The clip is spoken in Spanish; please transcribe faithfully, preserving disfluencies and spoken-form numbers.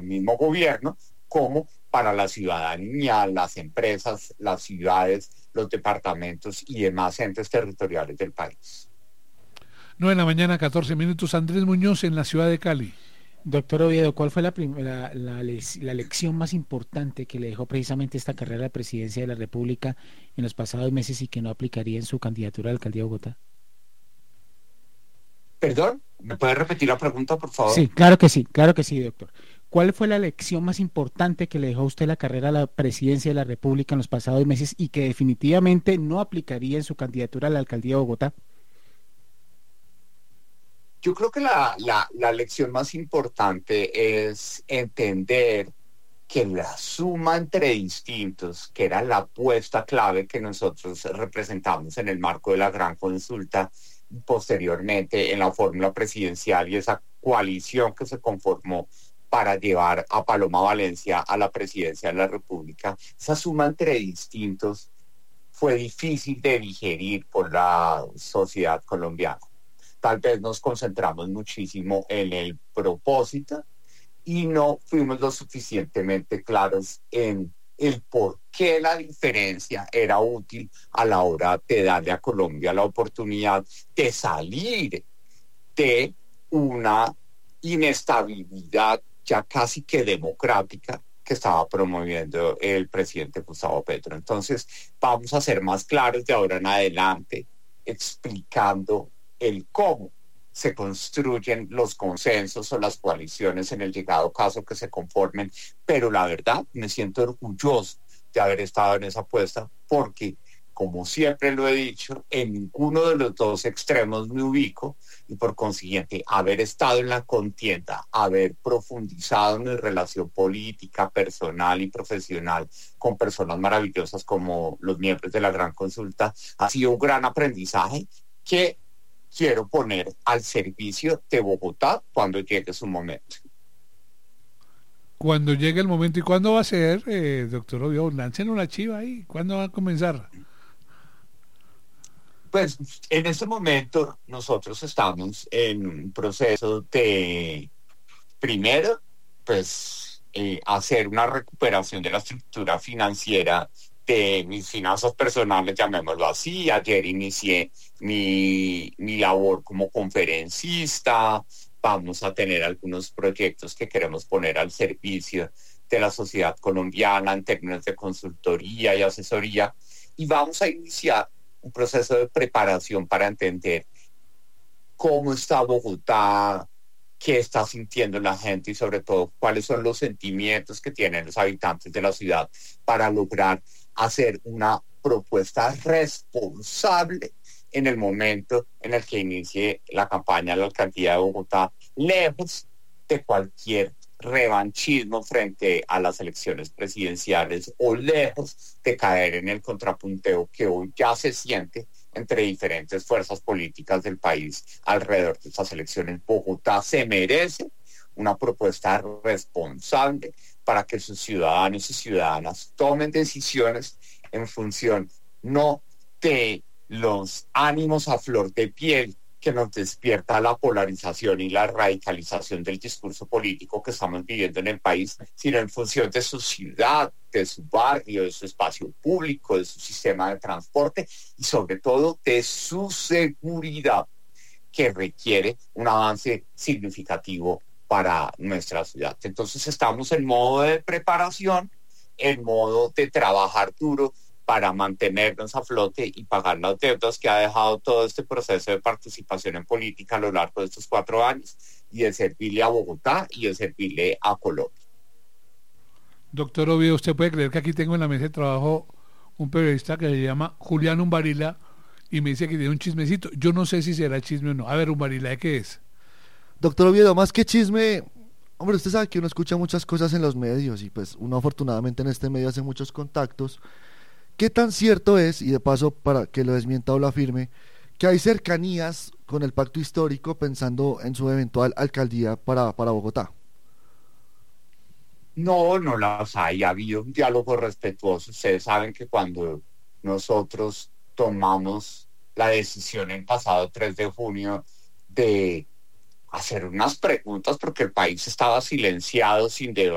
mismo gobierno como para la ciudadanía, las empresas, las ciudades, los departamentos y demás entes territoriales del país. nueve de la mañana, catorce minutos. Andrés Muñoz en la ciudad de Cali. Doctor Oviedo, ¿cuál fue la, prim- la, la, les- la lección más importante que le dejó precisamente esta carrera a la presidencia de la República en los pasados meses y que no aplicaría en su candidatura a la alcaldía de Bogotá? Perdón, ¿me puede repetir la pregunta, por favor? Sí, claro que sí, claro que sí, doctor. ¿Cuál fue la lección más importante que le dejó a usted la carrera a la presidencia de la República en los pasados meses y que definitivamente no aplicaría en su candidatura a la alcaldía de Bogotá? Yo creo que la, la, la lección más importante es entender que la suma entre distintos, que era la apuesta clave que nosotros representamos en el marco de la gran consulta, posteriormente en la fórmula presidencial y esa coalición que se conformó para llevar a Paloma Valencia a la presidencia de la República, esa suma entre distintos fue difícil de digerir por la sociedad colombiana. Tal vez nos concentramos muchísimo en el propósito y no fuimos lo suficientemente claros en el por qué la diferencia era útil a la hora de darle a Colombia la oportunidad de salir de una inestabilidad ya casi que democrática que estaba promoviendo el presidente Gustavo Petro. Entonces, vamos a ser más claros de ahora en adelante, explicando el cómo se construyen los consensos o las coaliciones en el llegado caso que se conformen, pero la verdad me siento orgulloso de haber estado en esa apuesta porque, como siempre lo he dicho, en ninguno de los dos extremos me ubico y por consiguiente haber estado en la contienda, haber profundizado en mi relación política, personal y profesional con personas maravillosas como los miembros de la Gran Consulta, ha sido un gran aprendizaje que quiero poner al servicio de Bogotá cuando llegue su momento. Cuando llegue el momento. ¿Y cuándo va a ser, eh, doctor Oviedo? Lancen una chiva ahí. ¿Cuándo va a comenzar? Pues en este momento nosotros estamos en un proceso de, primero, pues eh, hacer una recuperación de la estructura financiera de mis finanzas personales, llamémoslo así. Ayer inicié mi, mi labor como conferencista. Vamos a tener algunos proyectos que queremos poner al servicio de la sociedad colombiana en términos de consultoría y asesoría. Y vamos a iniciar un proceso de preparación para entender cómo está Bogotá, qué está sintiendo la gente y sobre todo cuáles son los sentimientos que tienen los habitantes de la ciudad para lograr hacer una propuesta responsable en el momento en el que inicie la campaña de la alcaldía de Bogotá, lejos de cualquier revanchismo frente a las elecciones presidenciales o lejos de caer en el contrapunteo que hoy ya se siente entre diferentes fuerzas políticas del país alrededor de estas elecciones. Bogotá se merece una propuesta responsable para que sus ciudadanos y ciudadanas tomen decisiones en función no de los ánimos a flor de piel que nos despierta la polarización y la radicalización del discurso político que estamos viviendo en el país, sino en función de su ciudad, de su barrio, de su espacio público, de su sistema de transporte y sobre todo de su seguridad, que requiere un avance significativo para nuestra ciudad. Entonces estamos en modo de preparación, en modo de trabajar duro para mantenernos a flote y pagar las deudas que ha dejado todo este proceso de participación en política a lo largo de estos cuatro años y de servirle a Bogotá y de servirle a Colombia. Doctor Oviedo, ¿usted puede creer que aquí tengo en la mesa de trabajo un periodista que se llama Julián Umbarila y me dice que tiene un chismecito? Yo no sé si será chisme o no. A ver, Umbarila, ¿de qué es? Doctor Oviedo, más que chisme, hombre, usted sabe que uno escucha muchas cosas en los medios y pues uno afortunadamente en este medio hace muchos contactos. ¿Qué tan cierto es, y de paso para que lo desmienta o lo afirme, que hay cercanías con el pacto histórico pensando en su eventual alcaldía para, para Bogotá? No, no las hay. Ha habido un diálogo respetuoso. Ustedes saben que cuando nosotros tomamos la decisión el pasado tres de junio de hacer unas preguntas porque el país estaba silenciado sin